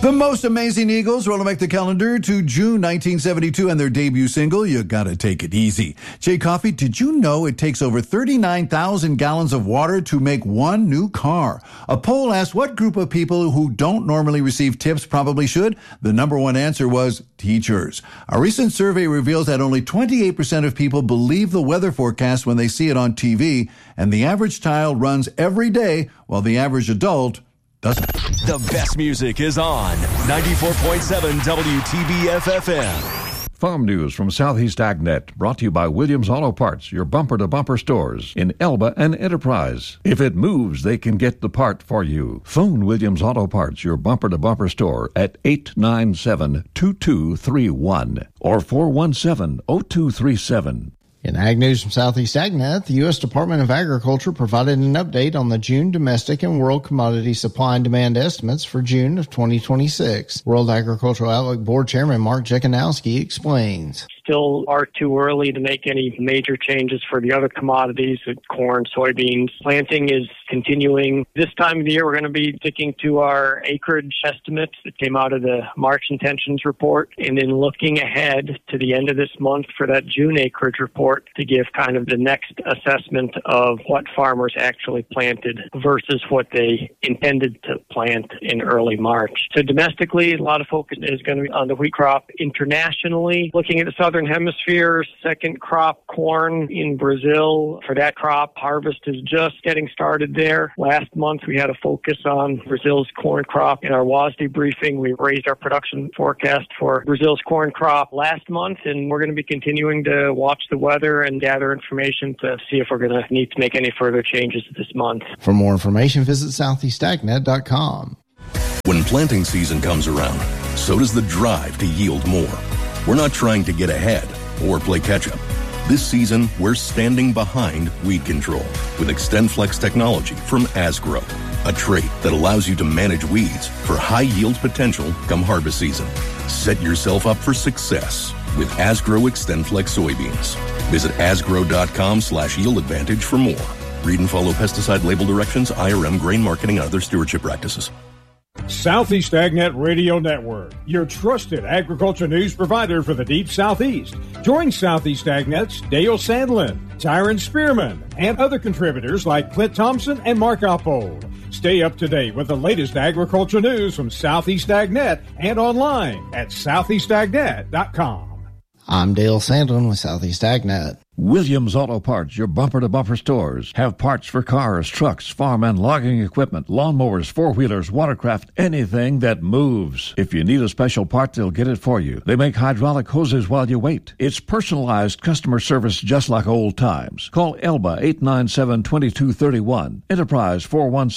The Most Amazing Eagles roll back the calendar to June 1972 and their debut single, You Gotta Take It Easy. Jay Coffey, did you know it takes over 39,000 gallons of water to make one new car? A poll asked what group of people who don't normally receive tips probably should. The number one answer was teachers. A recent survey reveals that only 28% of people believe the weather forecast when they see it on TV, and the average child runs every day while the average adult doesn't. The best music is on 94.7 WTBF-FM. Farm news from Southeast AgNet, brought to you by Williams Auto Parts, your bumper-to-bumper stores in Elba and Enterprise. If it moves, they can get the part for you. Phone Williams Auto Parts, your bumper-to-bumper store, at 897-2231 or 417-0237. In Ag News from Southeast AgNet, the U.S. Department of Agriculture provided an update on the June domestic and world commodity supply and demand estimates for June of 2026. World Agricultural Outlook Board Chairman Mark Jekanowski explains. Still are too early to make any major changes for the other commodities, corn, soybeans. Planting is continuing. This time of the year, we're going to be sticking to our acreage estimates that came out of the March intentions report, and then looking ahead to the end of this month for that June acreage report to give kind of the next assessment of what farmers actually planted versus what they intended to plant in early March. So domestically, a lot of focus is going to be on the wheat crop. Internationally, looking at the Southern Hemisphere, second crop corn in Brazil. For that crop, harvest is just getting started there. Last month, we had a focus on Brazil's corn crop. In our WASDE briefing, we raised our production forecast for Brazil's corn crop last month, and we're going to be continuing to watch the weather and gather information to see if we're going to need to make any further changes this month. For more information, visit southeastagnet.com. When planting season comes around, so does the drive to yield more. We're not trying to get ahead or play catch-up. This season, we're standing behind weed control with XtendFlex technology from Asgrow, a trait that allows you to manage weeds for high yield potential come harvest season. Set yourself up for success with Asgrow XtendFlex soybeans. Visit asgrow.com/yield advantage for more. Read and follow pesticide label directions, IRM, grain marketing, and other stewardship practices. Southeast AgNet Radio Network, your trusted agriculture news provider for the deep Southeast. Join Southeast AgNet's Dale Sandlin, Tyron Spearman, and other contributors like Clint Thompson and Mark Alpold. Stay up to date with the latest agriculture news from Southeast AgNet and online at southeastagnet.com. I'm Dale Sandlin with Southeast AgNet. Williams Auto Parts, your bumper-to-bumper stores, have parts for cars, trucks, farm and logging equipment, lawnmowers, four-wheelers, watercraft, anything that moves. If you need a special part, they'll get it for you. They make hydraulic hoses while you wait. It's personalized customer service just like old times. Call Elba 897-2231, Enterprise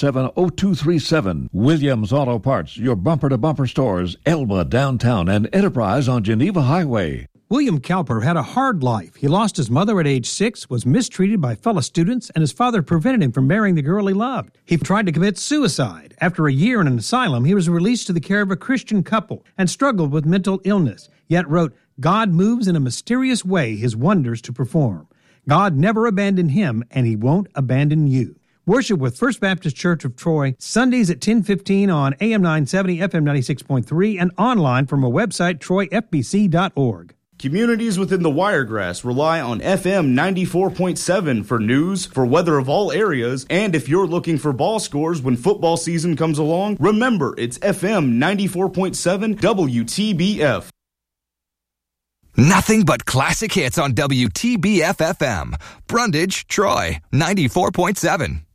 417-0237. Williams Auto Parts, your bumper-to-bumper stores, Elba downtown and Enterprise on Geneva Highway. William Cowper had a hard life. He lost his mother at age 6, was mistreated by fellow students, and his father prevented him from marrying the girl he loved. He tried to commit suicide. After a year in an asylum, he was released to the care of a Christian couple and struggled with mental illness, yet wrote, "God moves in a mysterious way his wonders to perform. God never abandoned him, and he won't abandon you." Worship with First Baptist Church of Troy, Sundays at 10:15 on AM 970, FM 96.3, and online from our website, troyfbc.org. Communities within the Wiregrass rely on FM 94.7 for news, for weather of all areas, and if you're looking for ball scores when football season comes along, remember it's FM 94.7 WTBF. Nothing but classic hits on WTBF-FM. Brundage, Troy, 94.7.